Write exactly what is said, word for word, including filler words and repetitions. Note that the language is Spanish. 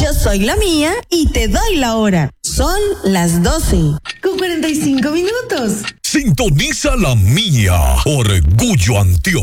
Yo soy la mía y te doy la hora. Son las doce con cuarenta y cinco minutos. Sintoniza la mía. Orgullo Antioquia.